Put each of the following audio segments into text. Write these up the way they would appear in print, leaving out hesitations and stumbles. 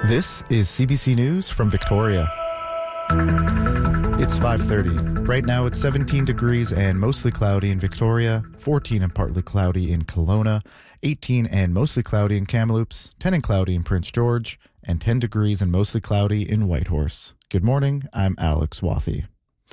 This is CBC News from Victoria. It's 5:30. Right now it's 17 degrees and mostly cloudy in Victoria, 14 and partly cloudy in Kelowna, 18 and mostly cloudy in Kamloops, 10 and cloudy in Prince George, and 10 degrees and mostly cloudy in Whitehorse. Good morning, I'm Alex Wathy.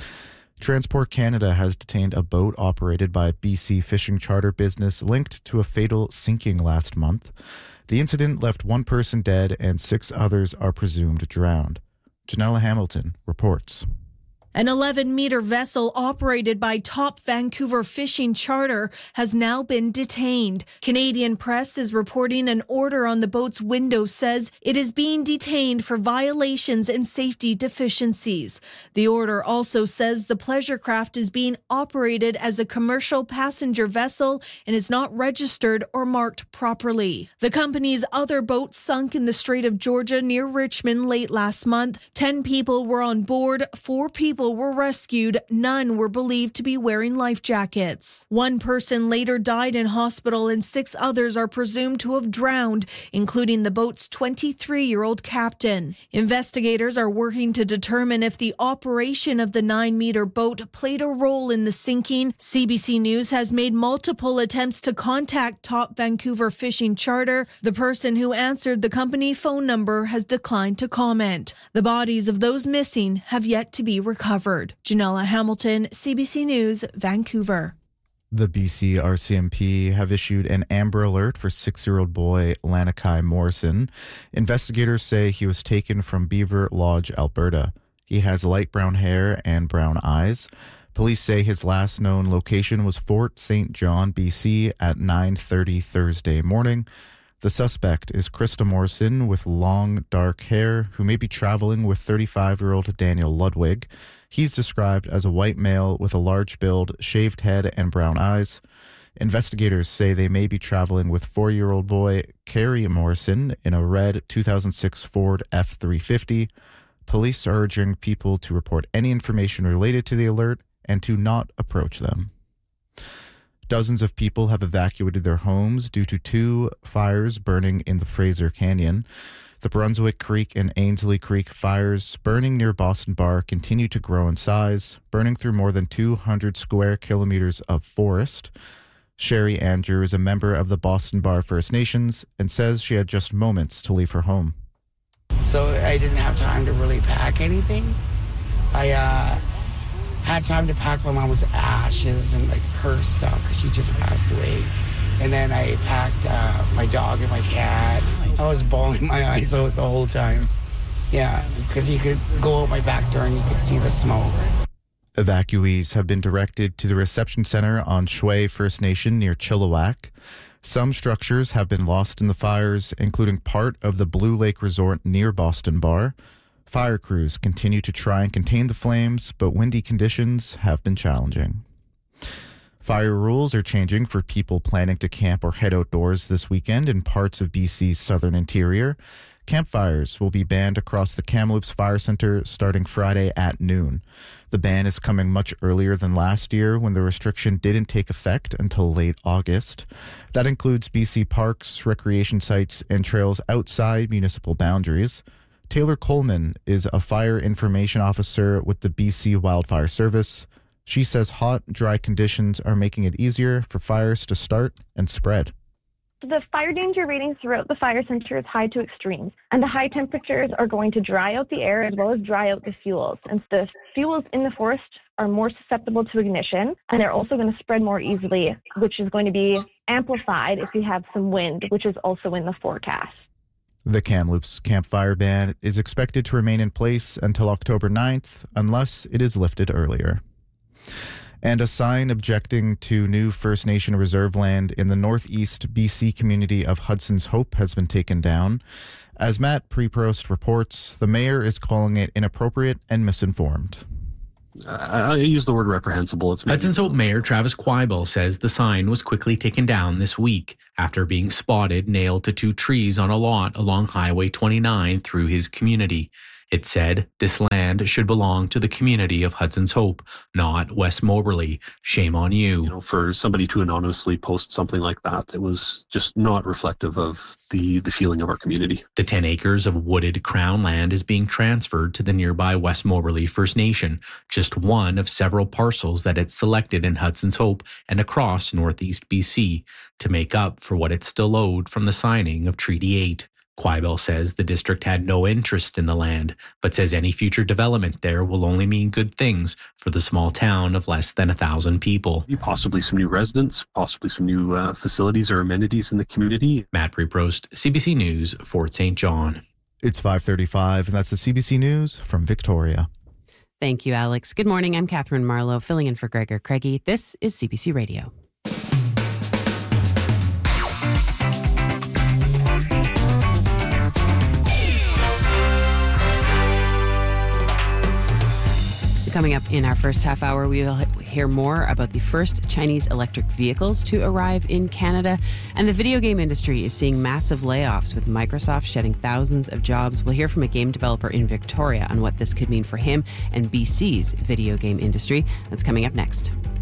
Transport Canada has detained a boat operated by a BC fishing charter business linked to a fatal sinking last month. The incident left one person dead and 6 others are presumed drowned. Janella Hamilton reports. An 11-meter vessel operated by Top Vancouver Fishing Charter has now been detained. Canadian Press is reporting an order on the boat's window says it is being detained for violations and safety deficiencies. The order also says the pleasure craft is being operated as a commercial passenger vessel and is not registered or marked properly. The company's other boat sunk in the Strait of Georgia near Richmond late last month. 10 people were on board, 4 people were rescued. None were believed to be wearing life jackets. One person later died in hospital and 6 others are presumed to have drowned, including the boat's 23-year-old captain. Investigators are working to determine if the operation of the 9-meter boat played a role in the sinking. CBC News has made multiple attempts to contact Top Vancouver Fishing Charter. The person who answered the company phone number has declined to comment. The bodies of those missing have yet to be recovered. Janella Hamilton, CBC News, Vancouver. The BC RCMP have issued an Amber Alert for 6-year-old boy Lanakai Morrison. Investigators say he was taken from Beaver Lodge, Alberta. He has light brown hair and brown eyes. Police say his last known location was Fort St. John, BC at 9:30 Thursday morning. The suspect is Krista Morrison with long, dark hair who may be traveling with 35-year-old Daniel Ludwig. He's described as a white male with a large build, shaved head, and brown eyes. Investigators say they may be traveling with 4-year-old boy Kerry Morrison in a red 2006 Ford F-350. Police are urging people to report any information related to the alert and to not approach them. Dozens of people have evacuated their homes due to 2 fires burning in the Fraser Canyon. The Brunswick Creek and Ainslie Creek fires burning near Boston Bar continue to grow in size, burning through more than 200 square kilometers of forest. Sherry Andrew is a member of the Boston Bar First Nations and says she had just moments to leave her home. So I didn't have time to really pack anything. I had time to pack my mom's ashes and like her stuff because she just passed away. And then I packed my dog and my cat. I was bawling my eyes out the whole time. Yeah, because you could go out my back door and you could see the smoke. Evacuees have been directed to the reception center on Shway First Nation near Chilliwack. Some structures have been lost in the fires, including part of the Blue Lake Resort near Boston Bar. Fire crews continue to try and contain the flames, but windy conditions have been challenging. Fire rules are changing for people planning to camp or head outdoors this weekend in parts of BC's southern interior. Campfires will be banned across the Kamloops Fire Centre starting Friday at noon. The ban is coming much earlier than last year when the restriction didn't take effect until late August. That includes BC parks, recreation sites, and trails outside municipal boundaries. Taylor Coleman is a fire information officer with the BC Wildfire Service. She says hot, dry conditions are making it easier for fires to start and spread. The fire danger rating throughout the fire center is high to extremes, and the high temperatures are going to dry out the air as well as dry out the fuels. And the fuels in the forest are more susceptible to ignition, and they're also going to spread more easily, which is going to be amplified if you have some wind, which is also in the forecast. The Kamloops campfire ban is expected to remain in place until October 9th, unless it is lifted earlier. And a sign objecting to new First Nation reserve land in the northeast BC community of Hudson's Hope has been taken down. As Matt Preprost reports, the mayor is calling it inappropriate and misinformed. I use the word reprehensible. Hudson's Hope Mayor Travis Quibel says the sign was quickly taken down this week after being spotted nailed to 2 trees on a lot along Highway 29 through his community. It said this land should belong to the community of Hudson's Hope, not West Moberly. Shame on you. For somebody to anonymously post something like that, it was just not reflective of the feeling of our community. The 10 acres of wooded Crown land is being transferred to the nearby West Moberly First Nation, just one of several parcels that it selected in Hudson's Hope and across northeast BC to make up for what it still owed from the signing of Treaty 8. Quibel says the district had no interest in the land, but says any future development there will only mean good things for the small town of less than 1,000 people. Possibly some new residents, possibly some new facilities or amenities in the community. Matt Preprost, CBC News, Fort St. John. It's 5:35, and that's the CBC News from Victoria. Thank you, Alex. Good morning. I'm Catherine Marlowe, filling in for Gregor Craigie. This is CBC Radio. Coming up in our first half hour, we will hear more about the first Chinese electric vehicles to arrive in Canada. And the video game industry is seeing massive layoffs, with Microsoft shedding thousands of jobs. We'll hear from a game developer in Victoria on what this could mean for him and BC's video game industry. That's coming up next.